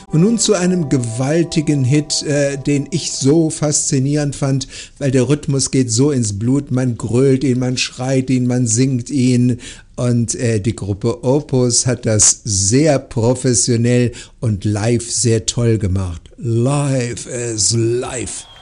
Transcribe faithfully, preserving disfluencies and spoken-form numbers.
Und nun zu einem gewaltigen Hit, äh, den ich so faszinierend fand, weil der Rhythmus geht so ins Blut, man grölt ihn, man schreit ihn, man singt ihn und äh, die Gruppe Opus hat das sehr professionell und live sehr toll gemacht. Live is life.